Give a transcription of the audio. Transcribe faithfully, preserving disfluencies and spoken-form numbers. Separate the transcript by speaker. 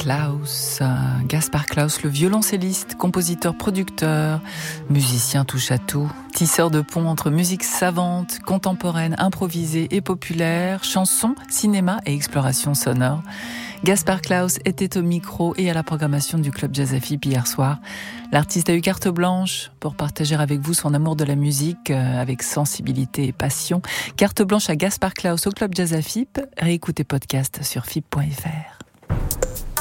Speaker 1: Klaus. Gaspard Klaus, le violoncelliste, compositeur, producteur, musicien touche-à-tout, tisseur de ponts entre musique savante, contemporaine, improvisée et populaire, chansons, cinéma et exploration sonore. Gaspard Klaus était au micro et à la programmation du Club Jazz Afip hier soir. L'artiste a eu carte blanche pour partager avec vous son amour de la musique avec sensibilité et passion. Carte blanche à Gaspard Klaus au Club Jazz Afip. Réécoutez podcast sur fip point f r.